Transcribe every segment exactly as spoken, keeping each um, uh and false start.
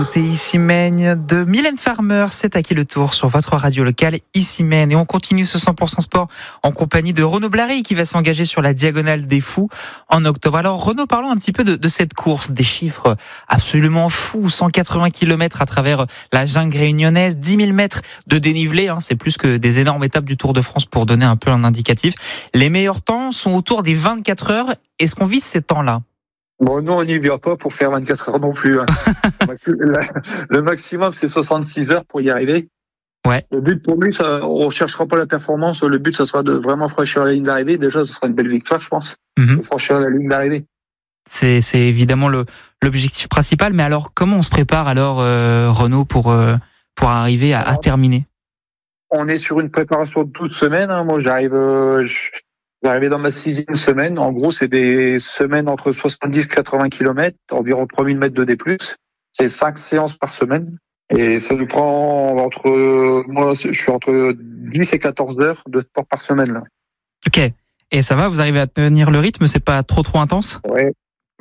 Côté Ici Maine de Mylène Farmer, c'est à qui le tour sur votre radio locale Ici Maine. Et on continue ce cent pour cent sport en compagnie de Renaud Blary qui va s'engager sur la Diagonale des Fous en octobre. Alors Renaud, parlons un petit peu de, de cette course, des chiffres absolument fous, cent quatre-vingts kilomètres à travers la jungle réunionnaise, dix mille mètres de dénivelé, hein, c'est plus que des énormes étapes du Tour de France pour donner un peu un indicatif. Les meilleurs temps sont autour des vingt-quatre heures. Est-ce qu'on vise ces temps-là ? Bon, nous, on n'y vient pas pour faire vingt-quatre heures non plus. Hein. Le maximum, c'est soixante-six heures pour y arriver. Ouais. Le but pour lui, ça, on cherchera pas la performance. Le but, ça sera de vraiment franchir la ligne d'arrivée. Déjà, ce sera une belle victoire, je pense. Mm-hmm. De franchir la ligne d'arrivée. C'est, c'est évidemment le, l'objectif principal. Mais alors, comment on se prépare alors, euh, Renaud, pour, euh, pour arriver à, à terminer ? On est sur une préparation de douze semaines. Hein. Moi, j'arrive, euh, je... J'arrivais dans ma sixième semaine. En gros, c'est des semaines entre soixante-dix et quatre-vingts kilomètres, environ trois mille mètres de D plus. C'est cinq séances par semaine. Et ça nous prend entre, moi, je suis entre dix et quatorze heures de sport par semaine, là. Ok. Et ça va? Vous arrivez à tenir le rythme? C'est pas trop, trop intense? Ouais.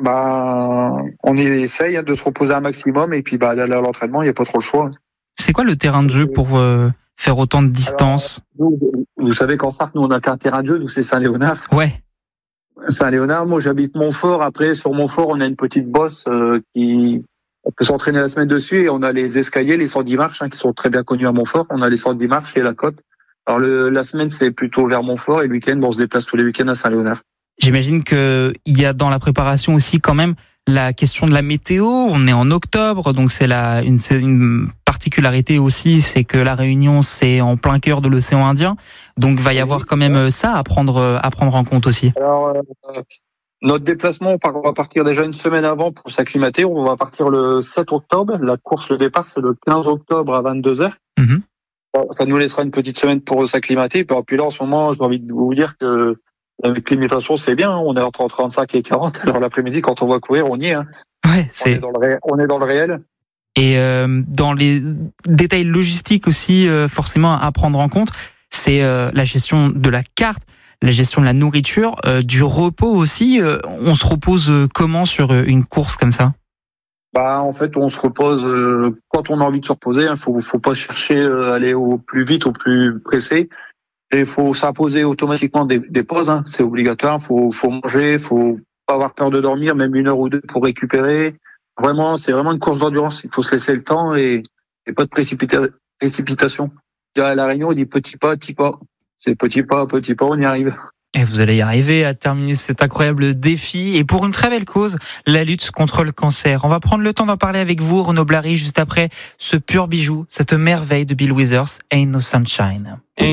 Bah, on essaye de se reposer un maximum et puis, bah, d'aller à l'entraînement, il n'y a pas trop le choix. C'est quoi le terrain de jeu pour, euh, faire autant de distance? Alors, vous, vous savez qu'en Sarthe, nous, on a qu'un terrain de jeu, nous, c'est Saint-Léonard. Ouais. Saint-Léonard, moi, j'habite Montfort. Après, sur Montfort, on a une petite bosse euh, qui... On peut s'entraîner la semaine dessus et on a les escaliers, les cent dix marches, hein, qui sont très bien connus à Montfort. On a les cent dix marches et la côte. Alors, le, la semaine, c'est plutôt vers Montfort et le week-end, bon, on se déplace tous les week-ends à Saint-Léonard. J'imagine qu'il y a dans la préparation aussi quand même la question de la météo. On est en octobre, donc c'est la une, c'est une particularité aussi, c'est que la Réunion c'est en plein cœur de l'océan Indien, donc il va y oui, avoir quand même ça à prendre à prendre en compte aussi. Alors euh, notre déplacement, on va partir déjà une semaine avant pour s'acclimater. On va partir le sept octobre. La course, le départ, c'est le quinze octobre à vingt-deux heures. Mm-hmm. Ça nous laissera une petite semaine pour s'acclimater. Puis là, en ce moment, j'ai envie de vous dire que l'acclimatation, c'est bien. On est entre trente-cinq et quarante. Alors l'après-midi, quand on va courir, on y est. Hein. Ouais, c'est... On est dans le réel. On est dans le réel. Et euh, dans les détails logistiques aussi, euh, forcément à prendre en compte, c'est euh, la gestion de la carte, la gestion de la nourriture, euh, du repos aussi. Euh, on se repose euh, comment sur une course comme ça ? Bah, en fait, on se repose euh, quand on a envie de se reposer. Il hein, faut, faut pas chercher à aller au plus vite, au plus pressé. Et il faut s'imposer automatiquement des, des pauses. Hein, c'est obligatoire. Il faut, faut manger. Il faut pas avoir peur de dormir, même une heure ou deux pour récupérer. Vraiment, c'est vraiment une course d'endurance. Il faut se laisser le temps et, et pas de précipita- précipitation. À La Réunion, on dit petit pas, petit pas. C'est petit pas, petit pas, on y arrive. Et vous allez y arriver à terminer cet incroyable défi et pour une très belle cause, la lutte contre le cancer. On va prendre le temps d'en parler avec vous, Renaud Blary, juste après ce pur bijou, cette merveille de Bill Withers, Ain't No Sunshine.